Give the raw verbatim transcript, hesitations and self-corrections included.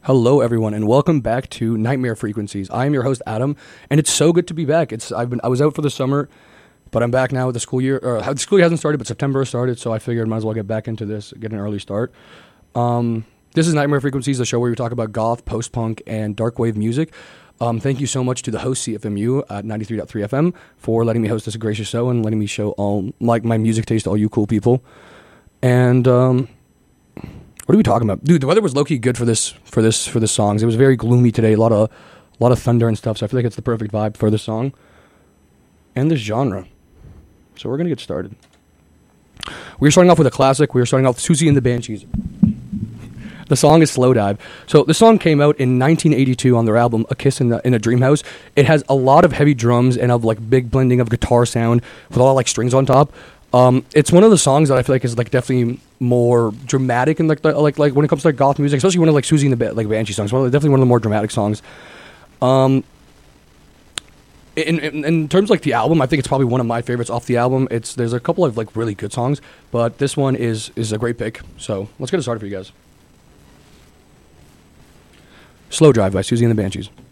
Hello, everyone, and welcome back to Nightmare Frequencies. I am your host, Adam, and it's so good to be back. It's I've been I was out for the summer, but I'm back now with the school year. Or the school year hasn't started, but September started, so I figured I might as well get back into this, get an early start. Um, this is Nightmare Frequencies, the show where we talk about goth, post-punk, and dark wave music. Um, thank you so much to the host C F M U at ninety-three point three F M for letting me host this gracious show and letting me show all like my music taste to all you cool people. And um, what are we talking about, dude? The weather was low key good for this for this for the songs. It was very gloomy today, a lot of a lot of thunder and stuff. So I feel like it's the perfect vibe for the song and this genre. So we're gonna get started. We're starting off with a classic. We're starting off with Siouxsie and the Banshees. The song is Slow Dive. So the song came out in nineteen eighty-two on their album A Kiss in, the, in a Dream House. It has a lot of heavy drums and of like big blending of guitar sound with a lot of like strings on top. Um, it's one of the songs that I feel like is like definitely more dramatic and like the, like like when it comes to like goth music, especially one of like Siouxsie and the ba- like Banshee songs. One of the, definitely one of the more dramatic songs. Um, in, in in terms of like the album, I think it's probably one of my favorites off the album. It's there's a couple of like really good songs, but this one is is a great pick. So let's get it started for you guys. Slow Drive by Siouxsie and the Banshees.